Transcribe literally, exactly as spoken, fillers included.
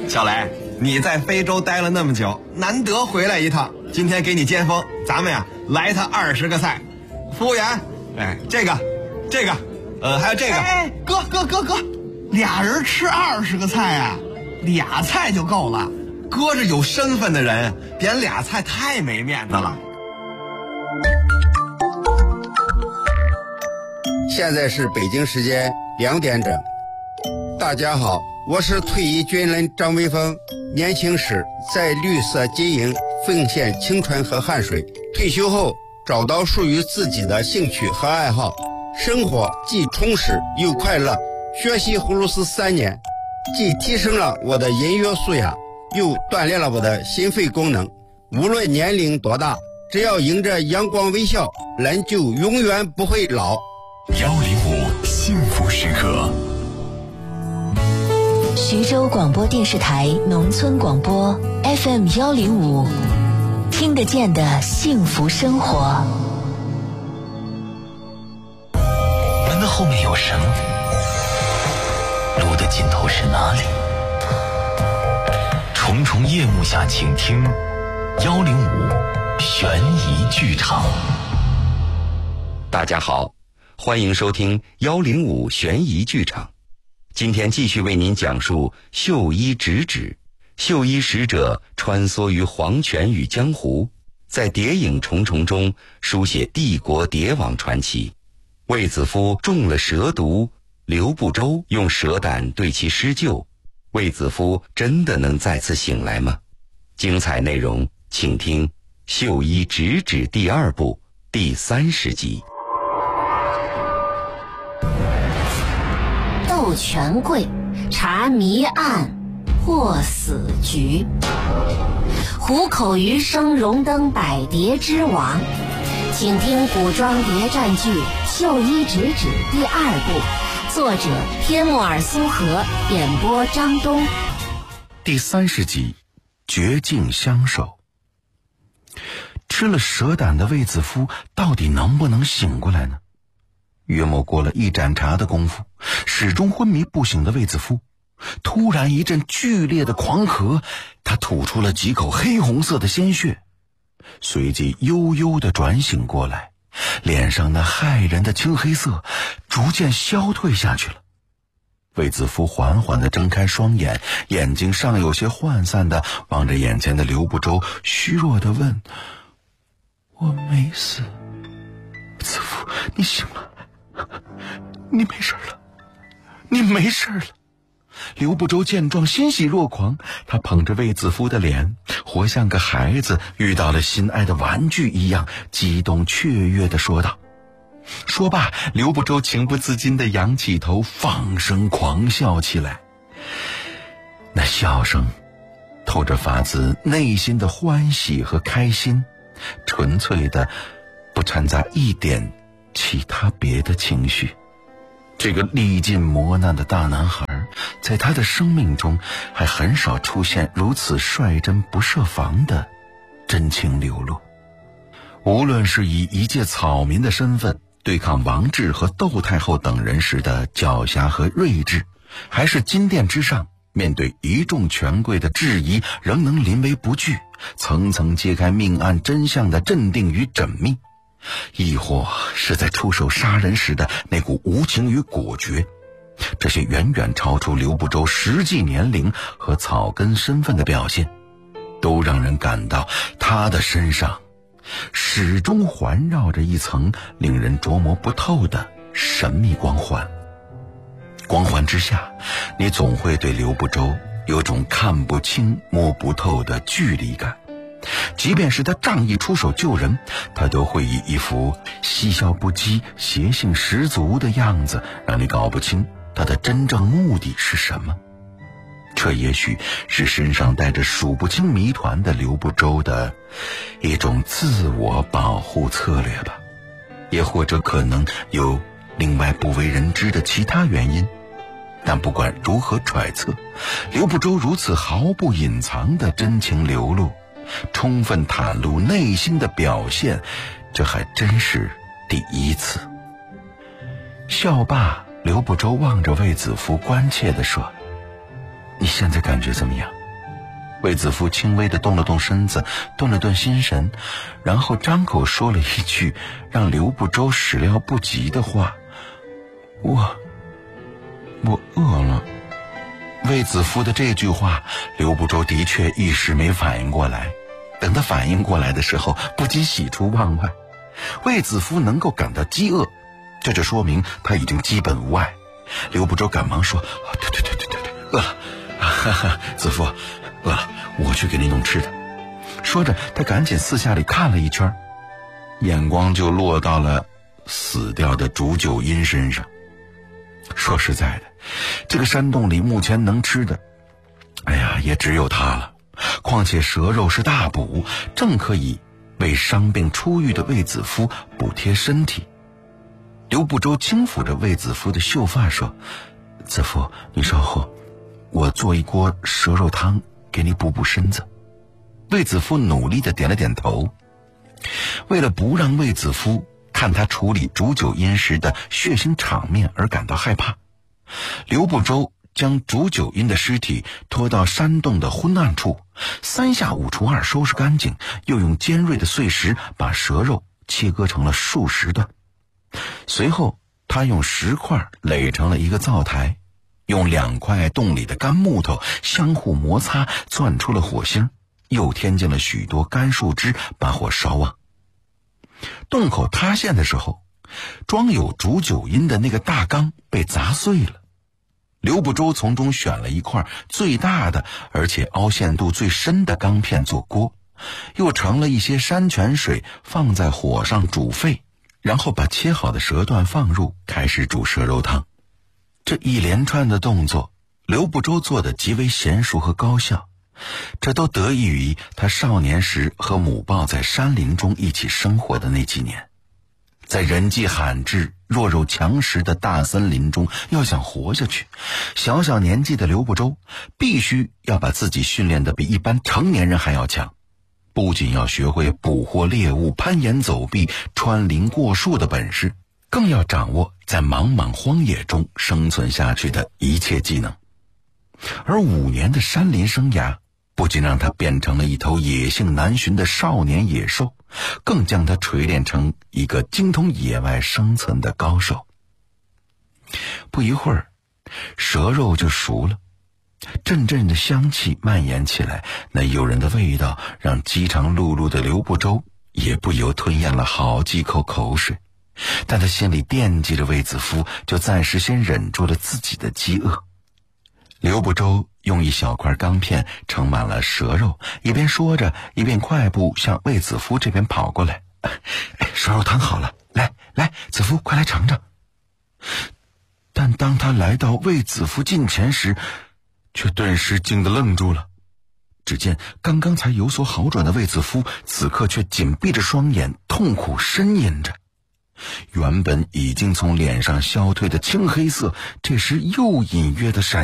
小雷，你在非洲待了那么久，难得回来一趟，今天给你尖峰，咱们呀来他二十个菜。服务员，哎，这个，这个，呃，还有这个。 哎，哥哥哥哥，俩人吃二十个菜啊，俩菜就够了。 哥是有身份的人，点俩菜太没面子了。 现在是北京时间两点整。大家好，我是退役军人张威峰。年轻时在绿色金营奉献青春和汗水，退休后找到属于自己的兴趣和爱好，生活既充实又快乐。学习葫芦丝三年，既提升了我的音乐素养，又锻炼了我的心肺功能。无论年龄多大，只要迎着阳光微笑，人就永远不会老。 幺零五幸福时刻， 徐州广播电视台农村广播 F M 幺零五，听得见的幸福生活。 门的后面有什么？路的尽头是哪里？重重夜幕下，请听幺零五悬疑剧场。 大家好，欢迎收听幺零五悬疑剧场。今天继续为您讲述绣衣直指。绣衣使者穿梭于黄泉与江湖，在谍影重重中书写帝国谍王传奇。卫子夫中了蛇毒，刘不周用蛇胆对其施救，卫子夫真的能再次醒来吗？精彩内容请听《绣衣直指》第二部第三十集。 斗权贵，查谜案，破死局。虎口余生荣登百谍之王，请听古装谍战剧《绣衣直指》第二部，作者天木尔苏荷，演播张东。 第三十集，绝境相守。吃了蛇胆的卫子夫到底能不能醒过来呢？约莫过了一盏茶的功夫，始终昏迷不醒的卫子夫突然一阵剧烈的狂咳，他吐出了几口黑红色的鲜血，随即悠悠地转醒过来，脸上那骇人的青黑色逐渐消退下去了。卫子夫缓缓地睁开双眼，眼睛尚有些涣散地望着眼前的刘不周，虚弱地问：我没死？子夫，你醒了？你没事了？你没事了？刘不周见状欣喜若狂，他捧着卫子夫的脸，活像个孩子遇到了心爱的玩具一样，激动雀跃地说道。说罢，刘不周情不自禁地仰起头，放声狂笑起来。那笑声透着发自内心的欢喜和开心，纯粹的，不掺杂一点其他别的情绪。这个历尽磨难的大男孩，在他的生命中还很少出现如此率真不设防的真情流露。无论是以一介草民的身份对抗王志和窦太后等人时的狡黠和睿智，还是金殿之上面对一众权贵的质疑仍能临危不惧，层层揭开命案真相的镇定与缜密，亦或是在出手杀人时的那股无情与果决，这些远远超出刘不周实际年龄和草根身份的表现，都让人感到他的身上始终环绕着一层令人琢磨不透的神秘光环。光环之下，你总会对刘不周有种看不清摸不透的距离感。即便是他仗义出手救人，他都会以一副嬉笑不羁、邪性十足的样子，让你搞不清他的真正目的是什么。这也许是身上带着数不清谜团的刘不周的一种自我保护策略吧，也或者可能有另外不为人知的其他原因。但不管如何揣测，刘不周如此毫不隐藏的真情流露，充分袒露内心的表现，这还真是第一次。笑罢，刘不周望着卫子夫关切地说：你现在感觉怎么样？ 卫子夫轻微地动了动身子，顿了顿心神，然后张口说了一句让刘不周始料不及的话：我我饿了。卫子夫的这句话，刘不周的确一时没反应过来，等他反应过来的时候，不禁喜出望外。卫子夫能够感到饥饿，这就说明他已经基本无碍。刘不周赶忙说：对对对对对对，饿了，哈哈，子夫饿了，我去给你弄吃的。说着，他赶紧四下里看了一圈，眼光就落到了死掉的煮酒阴身上。说实在的，这个山洞里目前能吃的，哎呀，也只有他了。况且蛇肉是大补，正可以为伤病初愈的卫子夫补贴身体。刘不周轻抚着卫子夫的秀发说：子夫，你稍后，我做一锅蛇肉汤给你补补身子。卫子夫努力地点了点头。为了不让卫子夫看他处理煮酒阴时的血腥场面而感到害怕，刘不周将煮酒阴的尸体拖到山洞的昏暗处，三下五除二收拾干净，又用尖锐的碎石把蛇肉切割成了数十段。随后他用石块垒成了一个灶台，用两块洞里的干木头相互摩擦，攥出了火星，又添进了许多干树枝，把火烧旺。洞口塌陷的时候，装有煮酒阴的那个大缸被砸碎了。刘不周从中选了一块最大的而且凹陷度最深的钢片做锅，又盛了一些山泉水放在火上煮沸，然后把切好的蛇段放入，开始煮蛇肉汤。这一连串的动作，刘不周做得极为娴熟和高效，这都得益于他少年时和母豹在山林中一起生活的那几年。在人迹罕至、弱肉强食的大森林中，要想活下去，小小年纪的刘不周必须要把自己训练得比一般成年人还要强，不仅要学会捕获猎物、攀岩走壁、穿林过树的本事，更要掌握在茫茫荒野中生存下去的一切技能。而五年的山林生涯不仅让他变成了一头野性难寻的少年野兽，更将他锤炼成一个精通野外生存的高手。不一会儿，蛇肉就熟了，阵阵的香气蔓延起来，那诱人的味道让饥肠辘辘的刘不周也不由吞咽了好几口口水。但他心里惦记着卫子夫，就暂时先忍住了自己的饥饿。刘不周用一小块钢片盛满了蛇肉，一边说着，一边快步向卫子夫这边跑过来。哎，蛇肉汤好了，来来，子夫快来尝尝。但当他来到卫子夫近前时，却顿时惊得愣住了。只见刚刚才有所好转的卫子夫，此刻却紧闭着双眼，痛苦呻吟着。原本已经从脸上消退的青黑色，这时又隐约的闪